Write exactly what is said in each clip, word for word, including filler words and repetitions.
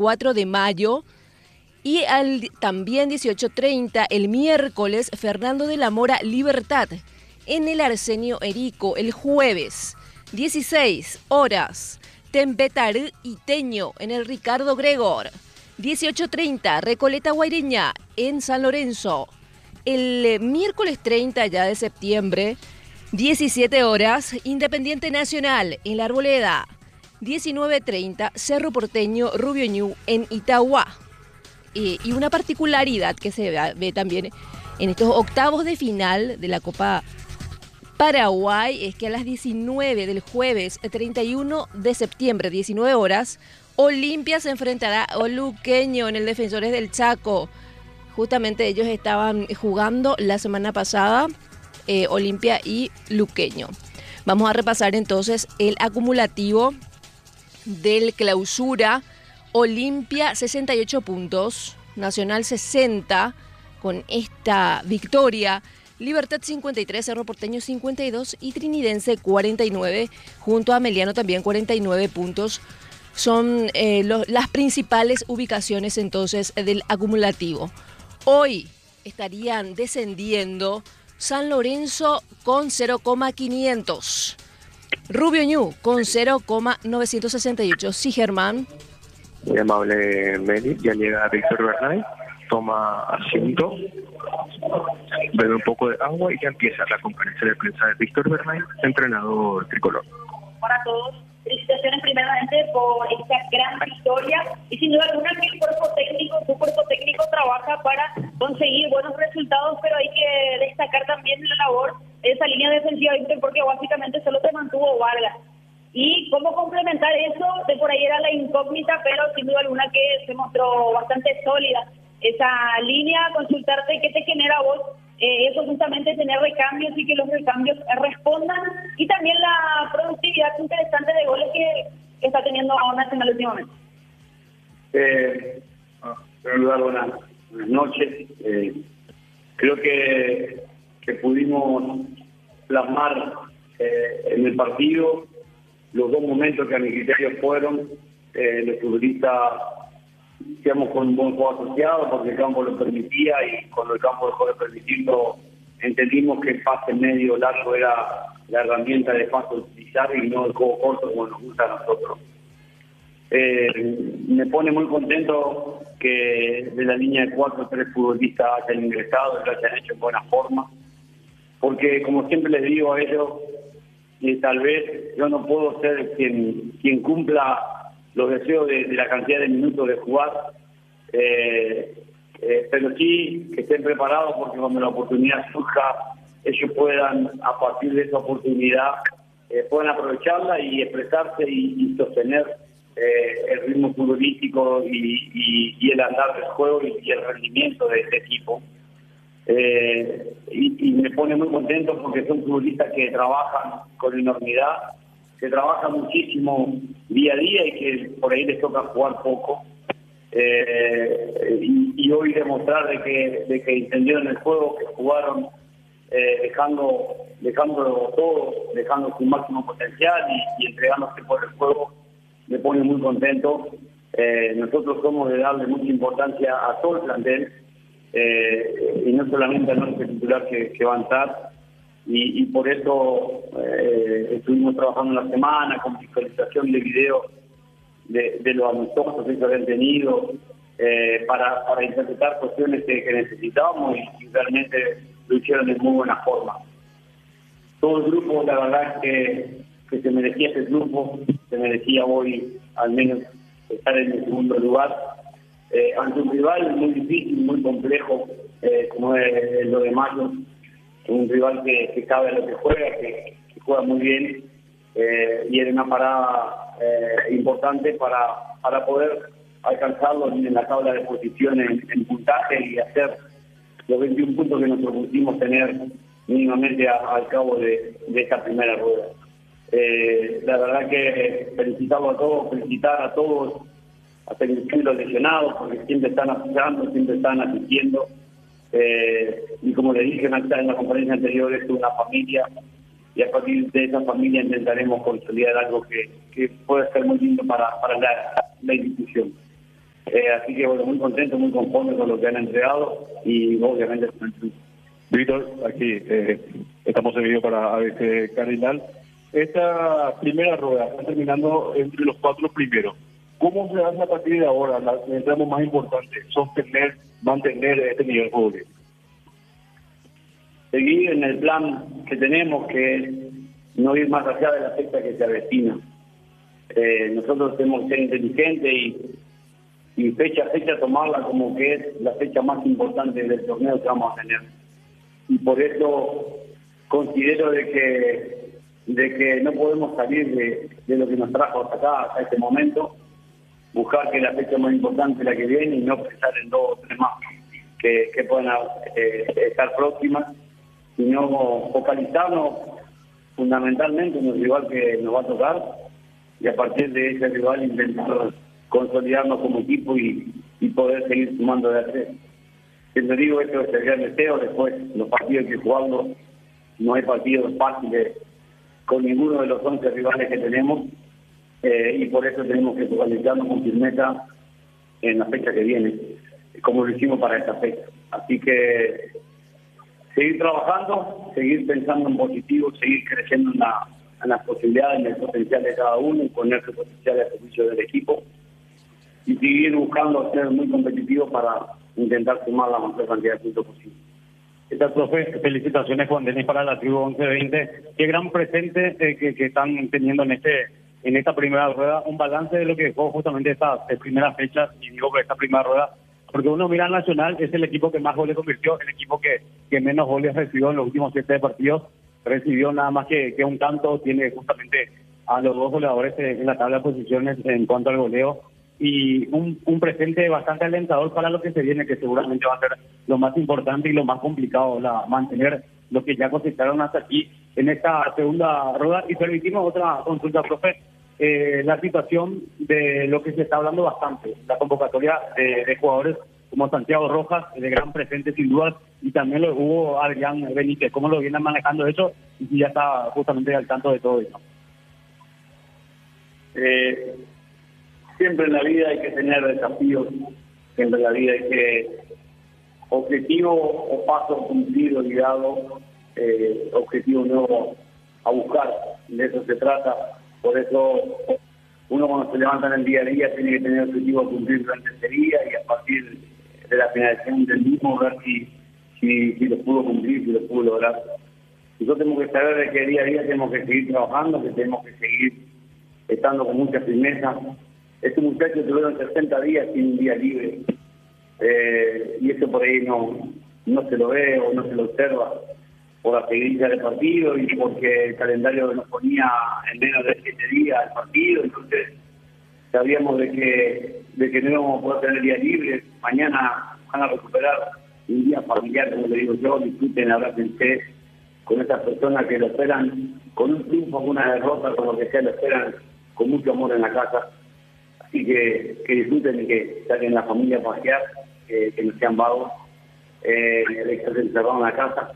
veinticuatro de mayo. Y al, también dieciocho treinta, el miércoles, Fernando de la Mora Libertad en el Arsenio Erico. El jueves, dieciséis horas, Tempetarú Iteño en el Ricardo Gregor. dieciocho treinta, Recoleta Guaireña en San Lorenzo. El miércoles treinta ya de septiembre, diecisiete horas, Independiente Nacional en La Arboleda. diecinueve treinta, Cerro Porteño Rubio Ñu en Itagua. Eh, y una particularidad que se ve, ve también en estos octavos de final de la Copa Paraguay es que a las diecinueve del jueves treinta y uno de septiembre, diecinueve horas, Olimpia se enfrentará a Luqueño en el Defensores del Chaco. Justamente ellos estaban jugando la semana pasada, eh, Olimpia y Luqueño. Vamos a repasar entonces el acumulativo del clausura. Olimpia sesenta y ocho puntos, Nacional sesenta con esta victoria, Libertad cincuenta y tres, Cerro Porteño cincuenta y dos y Trinidense cuarenta y nueve, junto a Meliano también cuarenta y nueve puntos. Son eh, lo, las principales ubicaciones entonces del acumulativo. Hoy estarían descendiendo San Lorenzo con cero coma quinientos, Rubio Ñu con cero coma novecientos sesenta y ocho. Sí, Germán. Muy amable, Meli. Ya llega Víctor Bernay, toma asiento, bebe un poco de agua y ya empieza la conferencia de prensa de Víctor Bernay, entrenador tricolor. Para todos, felicitaciones primeramente por esta gran victoria y sin duda alguna que el cuerpo técnico, su cuerpo técnico trabaja para conseguir buenos resultados, pero hay que destacar también la labor de esa línea defensiva, porque básicamente solo se mantuvo Vargas. Y cómo complementar eso, de por ahí era la incógnita, pero sin duda alguna que se mostró bastante sólida esa línea. Consultarte qué te genera a vos, eh, eso justamente tener recambios y que los recambios respondan, y también la productividad interesante de goles que, que está teniendo Nacional últimamente. Eh, en primer lugar, buenas, buenas noches. Eh, creo que, que pudimos plasmar eh, en el partido los dos momentos que a mi criterio fueron eh, los futbolistas, digamos, con un buen juego asociado, porque el campo lo permitía, y cuando el campo dejó de permitirlo, entendimos que el pase medio largo era la herramienta de paso a utilizar y no el juego corto como nos gusta a nosotros. Eh, me pone muy contento que de la línea de cuatro o tres futbolistas hayan ingresado y lo hayan hecho en buena forma, porque como siempre les digo a ellos, y tal vez yo no puedo ser quien quien cumpla los deseos de, de la cantidad de minutos de jugar, eh, eh, pero sí que estén preparados, porque cuando la oportunidad surja, ellos puedan, a partir de esa oportunidad, eh, puedan aprovecharla y expresarse y, y sostener eh, el ritmo futbolístico y, y, y el andar del juego y, y el rendimiento de este equipo. Eh, y, y me pone muy contento porque son futbolistas que trabajan con enormidad, que trabajan muchísimo día a día y que por ahí les toca jugar poco. Eh, y, y hoy demostrar de que, de que entendieron el juego, que jugaron eh, dejando dejando todo, dejando su máximo potencial y, y entregándose por el juego, me pone muy contento. Eh, nosotros somos de darle mucha importancia a todo el plantel, Eh, y no solamente al nuestro titular que, que va a entrar, y, y por eso eh, estuvimos trabajando una semana con visualización de videos de, de los amistosos que se habían tenido eh, para, para interpretar cuestiones que, que necesitábamos, y, y realmente lo hicieron de muy buena forma. Todo el grupo, la verdad es que, que se merecía ese grupo, se merecía hoy al menos estar en el segundo lugar. Eh, ante un rival muy difícil, muy complejo, eh, como es lo de Mayo, un rival que, que sabe lo que juega, que, que juega muy bien, eh, y era una parada eh, importante para, para poder alcanzarlo en la tabla de posiciones en, en puntaje y hacer los veintiún puntos que nos propusimos tener mínimamente a, al cabo de, de esta primera rueda. Eh, la verdad que felicitarlo a todos, felicitar a todos, hasta inclusive los lesionados, porque siempre están apoyando, siempre están asistiendo. Eh, y como le dije en la conferencia anterior, es una familia, y a partir de esa familia intentaremos consolidar algo que, que puede ser muy lindo para, para la, la institución. así que bueno, muy contento, muy conforme con lo que han entregado y obviamente con el triunfo. Víctor, aquí eh, estamos en vivo para A B C Cardinal. Esta primera rueda está terminando entre los cuatro primeros. ¿Cómo se hace a partir de ahora? La, el tramo más importante, sostener, mantener este nivel futbolístico. Seguir en el plan que tenemos, que es no ir más allá de la fecha que se avecina. Eh, nosotros tenemos que ser inteligentes y, y fecha a fecha tomarla como que es la fecha más importante del torneo que vamos a tener. Y por eso considero de que de que no podemos salir de, de lo que nos trajo hasta acá, hasta este momento, buscar que la fecha más importante es la que viene y no pensar en dos o tres más que, que puedan eh, estar próximas, sino focalizarnos fundamentalmente en el rival que nos va a tocar y a partir de ese rival intentar consolidarnos como equipo y, y poder seguir sumando de a tres. Siempre digo, esto es el gran deseo, después los partidos que jugamos, no hay partidos fáciles con ninguno de los once rivales que tenemos, eh, y por eso tenemos que focalizarnos con firmeza en la fecha que viene, como lo hicimos para esta fecha. Así que seguir trabajando, seguir pensando en positivo, seguir creciendo en, la, en las posibilidades, en el potencial de cada uno y poner su potencial al servicio del equipo y seguir buscando ser muy competitivos para intentar sumar la mayor cantidad de puntos posible. Esta profe, felicitaciones Juan Denis para la tribu once veinte. Qué gran presente eh, que, que están teniendo en este en esta primera rueda, un balance de lo que dejó justamente esta primera fecha, y digo que esta primera rueda, porque uno mira al Nacional, es el equipo que más goles convirtió, el equipo que, que menos goles recibió en los últimos siete partidos, recibió nada más que, que un tanto, tiene justamente a los dos goleadores en la tabla de posiciones en cuanto al goleo, y un, un presente bastante alentador para lo que se viene, que seguramente va a ser lo más importante y lo más complicado, la mantener lo que ya cosecharon hasta aquí en esta segunda rueda. Y permitimos otra consulta, profe, eh, la situación de lo que se está hablando bastante, la convocatoria de, de jugadores como Santiago Rojas, de gran presente sin duda, y también lo hubo Adrián Benítez. ¿Cómo lo vienen manejando eso? Y si ya está justamente al tanto de todo eso. Eh... Siempre en la vida hay que tener desafíos, siempre en la vida hay que objetivo o paso cumplido, ligado, eh, objetivo nuevo a buscar, de eso se trata. Por eso uno cuando se levanta en el día a día tiene que tener objetivo a cumplir durante ese día y a partir de la finalización del mismo ver si, si, si lo pudo cumplir, si lo pudo lograr. Nosotros tenemos que saber de que día a día tenemos que seguir trabajando, que tenemos que seguir estando con mucha firmeza. Estos muchachos tuvieron sesenta días sin un día libre, eh, y eso por ahí no, no se lo ve o no se lo observa por la seguidilla del partido y porque el calendario nos ponía en menos de siete días el partido, entonces sabíamos de que, de que no íbamos a poder tener día libre. Mañana van a recuperar un día familiar, como le digo yo, disfruten, abrácense con esas personas que lo esperan con un triunfo, con una derrota, con lo que sea, lo esperan con mucho amor en la casa. Así que, que disfruten y que saquen la familia a pasear, eh, que no sean vagos, eh, de que se encerraron en la casa,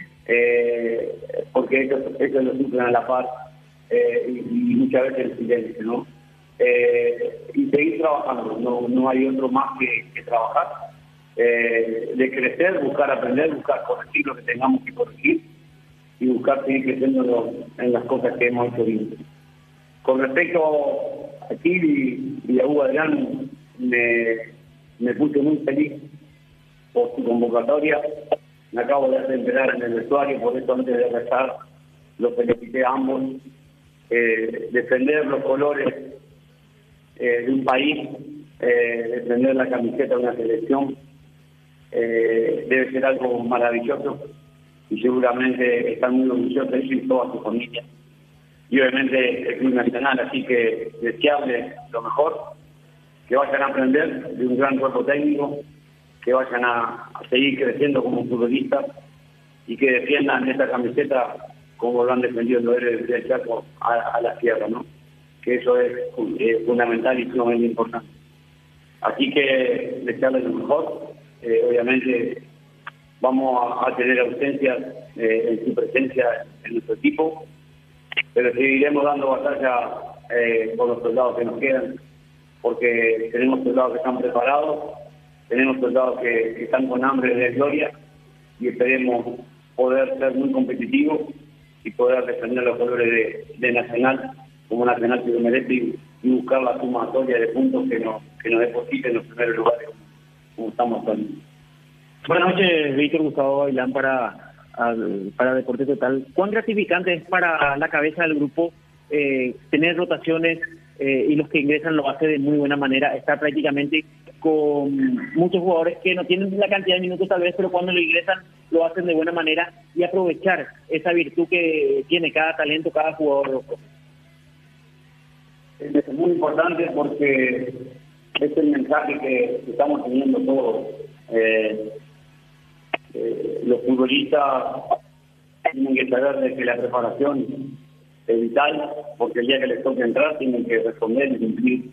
eh, porque ellos, ellos lo sufren a la par, eh, y, y muchas veces en silencio, ¿no? Eh, y seguir trabajando, no, no hay otro más que, que trabajar, eh, de crecer, buscar aprender, buscar corregir lo que tengamos que corregir y buscar seguir creciendo en las cosas que hemos hecho bien. Con respecto a Chile y a Hugo Adrián, me, me puse muy feliz por su convocatoria. Me acabo de hacer enterar en el vestuario, por eso antes de rezar los felicité a ambos. Eh, defender los colores eh, de un país, eh, defender la camiseta de una selección, eh, debe ser algo maravilloso y seguramente están muy orgullosos de ellos y toda su familia. Y obviamente el Club Nacional, así que deseable lo mejor, que vayan a aprender de un gran cuerpo técnico, que vayan a, a seguir creciendo como futbolistas y que defiendan esta camiseta como lo han defendido los héroes del Chaco a, a la tierra, ¿no? Que eso es eh, fundamental y sumamente importante. Así que desearles lo mejor. Eh, obviamente vamos a, a tener ausencias eh, en su presencia en nuestro equipo, pero seguiremos dando batalla eh, por los soldados que nos quedan porque tenemos soldados que están preparados, tenemos soldados que, que están con hambre de gloria y esperemos poder ser muy competitivos y poder defender los colores de, de Nacional, como Nacional que lo merece, y, y buscar la sumatoria de puntos que nos, que nos depositen en los primeros lugares, como, como estamos haciendo. Buenas noches, Víctor Gustavo Bailán para, al, para Deporte Total. ¿Cuán gratificante es para la cabeza del grupo eh, tener rotaciones eh, y los que ingresan lo hace de muy buena manera? Está prácticamente con muchos jugadores que no tienen la cantidad de minutos tal vez, pero cuando lo ingresan lo hacen de buena manera, y aprovechar esa virtud que tiene cada talento, cada jugador rojo. Es muy importante porque es el mensaje que estamos teniendo todos. Eh, eh, los futbolistas tienen que saber de que la preparación es vital, porque el día que les toque entrar tienen que responder y cumplir.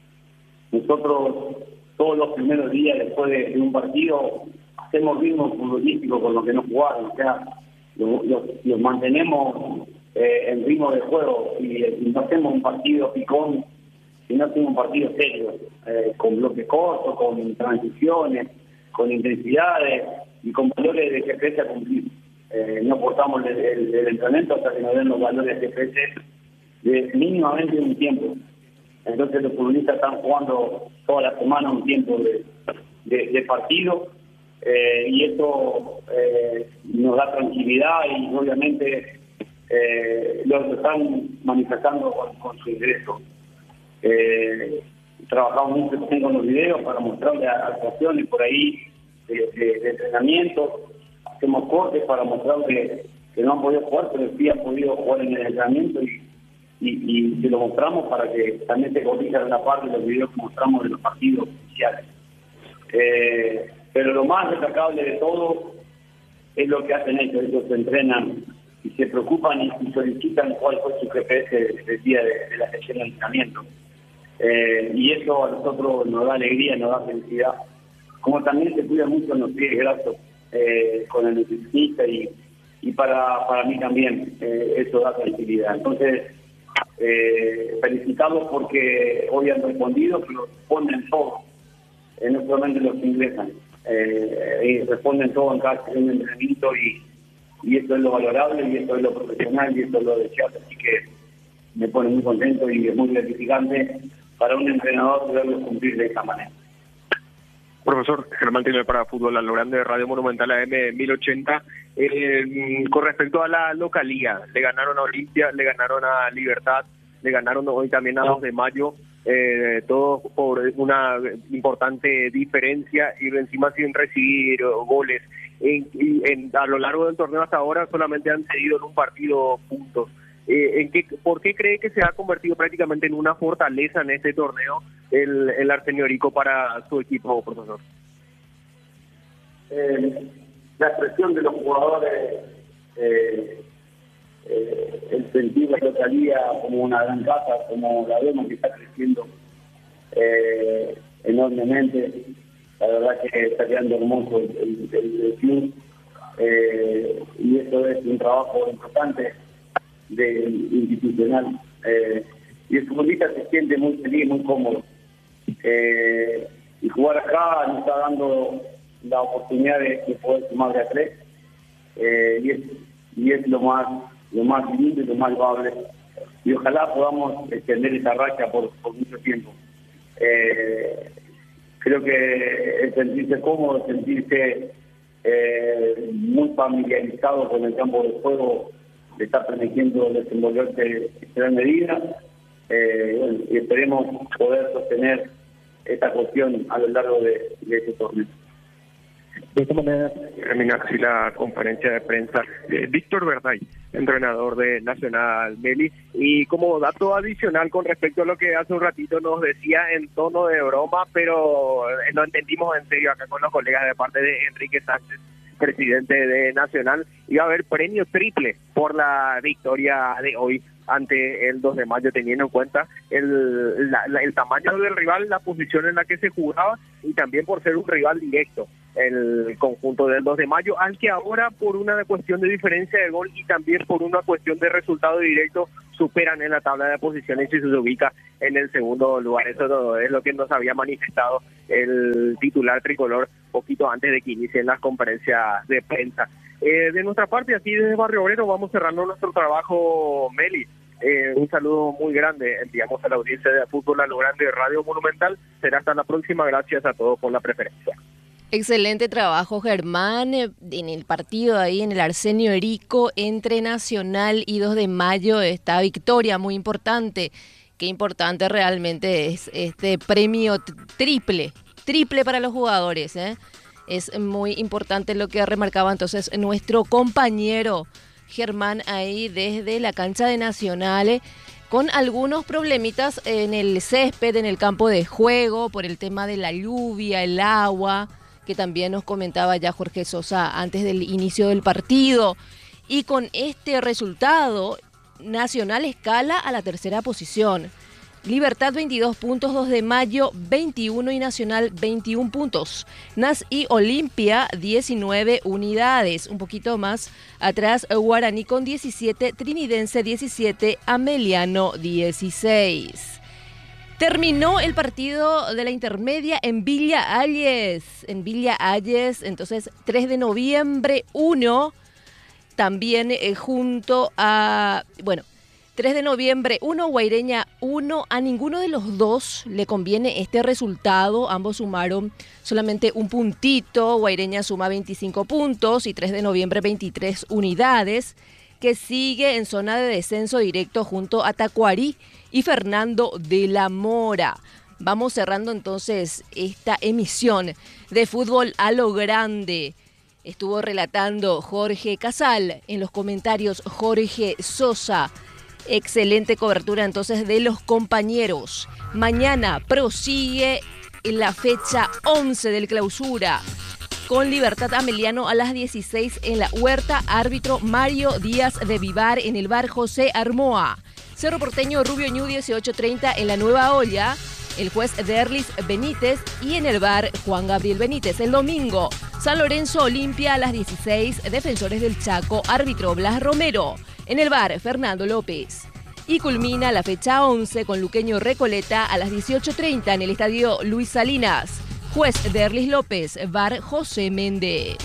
Nosotros todos los primeros días después de, de un partido hacemos ritmo futbolístico con los que no jugaron, o sea, los, los, los mantenemos eh, en ritmo de juego y, y no hacemos un partido picón, sino hacemos un partido serio, eh, con bloques cortos, con transiciones, con intensidades y con valores de G P S a cumplir. Eh, no cortamos el, el, el entrenamiento hasta que nos den los valores de G P S de mínimamente un tiempo. Entonces los futbolistas están jugando toda la semana un tiempo de, de, de partido eh, y eso eh, nos da tranquilidad y obviamente eh, lo están manifestando con, con su ingreso. Eh, trabajamos mucho también con los videos para mostrarles actuaciones por ahí de, de, de entrenamiento. Hacemos cortes para mostrarles que no han podido jugar, pero sí han podido jugar en el entrenamiento y Y, y se lo mostramos para que también se corrija una parte de los videos que mostramos de los partidos oficiales. Eh, pero lo más destacable de todo es lo que hacen ellos. Ellos se entrenan y se preocupan y, y solicitan cuál fue su G P S del día de, de la sesión de entrenamiento. Eh, y eso a nosotros nos da alegría, nos da felicidad. Como también se cuida mucho en los pies grasos eh, con el nutricionista y, y para, para mí también eh, eso da tranquilidad. Entonces, Eh, felicitarlos porque hoy han respondido, pero responden todo, eh, no solamente los que ingresan, eh, y responden todo en cada sesión de entrenamiento y, y esto es lo valorable y esto es lo profesional y esto es lo deseable, así que me pone muy contento y es muy gratificante para un entrenador poderlo cumplir de esta manera. Profesor Germán Tiner para Fútbol Al Grande de Radio Monumental A M mil ochenta. Eh, con respecto a la localía, le ganaron a Olimpia, le ganaron a Libertad, le ganaron hoy también a dos de mayo, eh, todo por una importante diferencia y encima sin recibir goles. En, en, a lo largo del torneo hasta ahora solamente han cedido en un partido puntos. Eh, ¿en qué, ¿Por qué cree que se ha convertido prácticamente en una fortaleza en este torneo el, el Arsenio Rico para su equipo, profesor? Eh, la expresión de los jugadores, eh, eh, el sentir la localía como una gran casa, como la vemos que está creciendo eh, enormemente. La verdad que está quedando hermoso el, el, el, el club eh, y eso es un trabajo importante de institucional eh, y el futbolista se siente muy feliz, muy cómodo eh, y jugar acá nos está dando la oportunidad de, de poder sumar de a tres eh, y, es, y es lo más lo más lindo y lo más loable y ojalá podamos extender esa racha por, por mucho tiempo. Eh, creo que el sentirse cómodo, el sentirse eh, muy familiarizado con el campo de juego le está permitiendo desenvolverse en gran medida eh, bueno, y esperemos poder sostener esta cuestión a lo largo de, de este torneo. De esta manera termina así la conferencia de prensa de Víctor Verday, entrenador de Nacional Meli. Y como dato adicional con respecto a lo que hace un ratito nos decía en tono de broma, pero lo entendimos en serio acá con los colegas de parte de Enrique Sánchez, presidente de Nacional, iba a haber premio triple por la victoria de hoy ante el dos de mayo, teniendo en cuenta el, la, la, el tamaño del rival, la posición en la que se jugaba y también por ser un rival directo, el conjunto del dos de mayo, al que ahora por una cuestión de diferencia de gol y también por una cuestión de resultado directo superan en la tabla de posiciones y se ubica en el segundo lugar. Eso es lo que nos había manifestado el titular tricolor poquito antes de que inicien las conferencias de prensa. Eh, de nuestra parte, aquí desde Barrio Obrero, vamos cerrando nuestro trabajo, Meli. Eh, un saludo muy grande enviamos a la audiencia de Fútbol a lo Grande de Radio Monumental. Será hasta la próxima. Gracias a todos por la preferencia. Excelente trabajo, Germán, en el partido ahí en el Arsenio Erico entre Nacional y dos de mayo. Esta victoria muy importante. Qué importante realmente es este premio triple, triple para los jugadores, ¿eh? Es muy importante lo que remarcaba entonces nuestro compañero Germán ahí desde la cancha de Nacional, con algunos problemitas en el césped, en el campo de juego, por el tema de la lluvia, el agua, que también nos comentaba ya Jorge Sosa antes del inicio del partido. Y con este resultado, Nacional escala a la tercera posición. Libertad veintidós puntos, dos de mayo veintiuno y Nacional veintiún puntos. Nas y Olimpia diecinueve unidades, un poquito más atrás Guaraní con diecisiete, Trinidense diecisiete, Ameliano dieciséis. Terminó el partido de la intermedia en Villa Ayes, en Villa Ayes, entonces tres de noviembre uno, también eh, junto a, bueno, tres de noviembre uno, Guaireña uno, a ninguno de los dos le conviene este resultado, ambos sumaron solamente un puntito, Guaireña suma veinticinco puntos y tres de noviembre veintitrés unidades, que sigue en zona de descenso directo junto a Tacuarí y Fernando de la Mora. Vamos cerrando entonces esta emisión de Fútbol a lo Grande. Estuvo relatando Jorge Casal, en los comentarios Jorge Sosa. Excelente cobertura entonces de los compañeros. Mañana prosigue la fecha once del clausura, con Libertad Ameliano a las dieciséis en la Huerta, árbitro Mario Díaz de Vivar, en el bar José Armoa. Cerro Porteño Rubio Ñu dieciocho treinta en la Nueva Olla, el juez Derlis Benítez, y en el bar Juan Gabriel Benítez. El domingo, San Lorenzo Olimpia a las dieciséis, Defensores del Chaco, árbitro Blas Romero, en el bar Fernando López. Y culmina la fecha once con Luqueño Recoleta a las dieciocho treinta en el estadio Luis Salinas, juez Derlis López, bar José Méndez.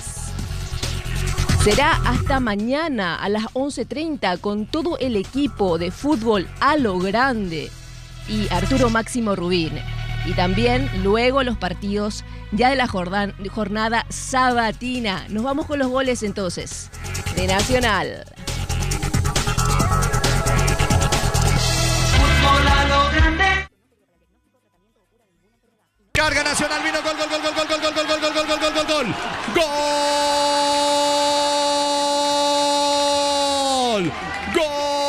Será hasta mañana a las once treinta con todo el equipo de Fútbol a lo Grande y Arturo Máximo Rubín. Y también luego los partidos ya de la jornada, jornada sabatina. Nos vamos con los goles entonces de Nacional. Fútbol a lo Grande. Carga Nacional, vino gol, gol, gol, gol, gol, gol, gol, gol, gol, gol, gol, gol, gol, gol, gol, gol. Gol.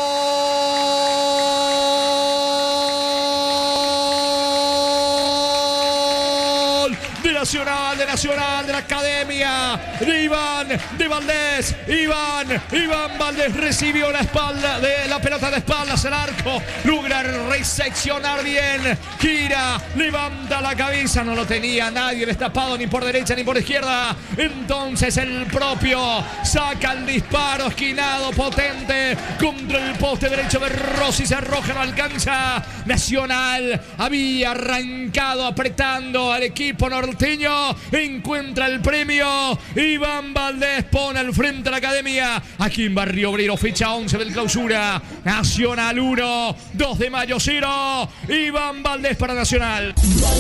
De Nacional, de Nacional, de la Academia, de Iván, de Valdés, Iván, Iván Valdés recibió la espalda, de la pelota de espaldas al arco, logra reseccionar bien, gira, levanta la cabeza, no lo tenía nadie destapado ni por derecha ni por izquierda, entonces el propio saca el disparo esquinado, potente, contra el poste derecho de Rossi, se arroja, no alcanza. Nacional había arrancado apretando al equipo norteño, encuentra el premio, Iván Valdés pone al frente a la Academia, aquí en Barrio Obrero, fecha once del clausura. Nacional uno, dos de mayo cero, Iván Valdés para Nacional.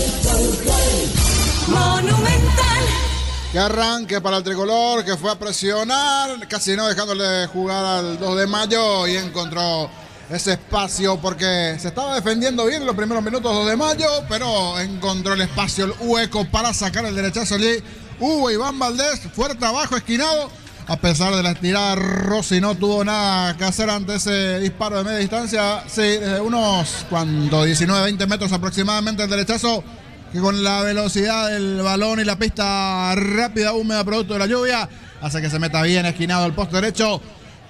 Monumental. Que arranque para el tricolor, que fue a presionar, casi no dejándole jugar al dos de mayo y encontró ese espacio porque se estaba defendiendo bien en los primeros minutos dos de mayo, pero encontró el espacio, el hueco para sacar el derechazo allí. Hubo Iván Valdés, fuerte abajo, esquinado. A pesar de la estirada, Rossi no tuvo nada que hacer ante ese disparo de media distancia. Sí, desde unos, cuando diecinueve, veinte metros aproximadamente el derechazo, que con la velocidad del balón y la pista rápida, húmeda, producto de la lluvia, hace que se meta bien esquinado el poste derecho.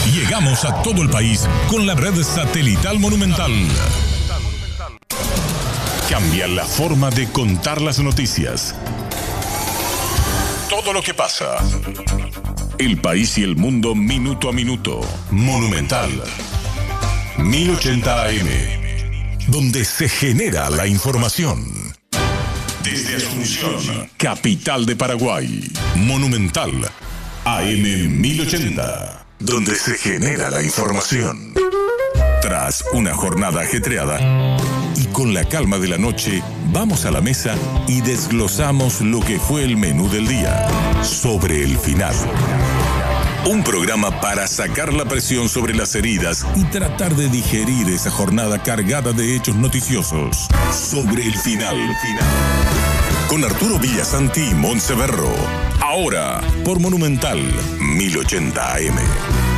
Llegamos a todo el país con la red satelital Monumental. Cambia la forma de contar las noticias. Todo lo que pasa. El país y el mundo minuto a minuto. Monumental. mil ochenta A M. Donde se genera la información. Desde Asunción, capital de Paraguay. Monumental. A M mil ochenta. Donde se genera la información. Tras una jornada ajetreada y con la calma de la noche, vamos a la mesa y desglosamos lo que fue el menú del día. Sobre el final. Un programa para sacar la presión sobre las heridas y tratar de digerir esa jornada cargada de hechos noticiosos. Sobre el final. Con Arturo Villasanti y Montse Berro. Ahora, por Monumental mil ochenta A M.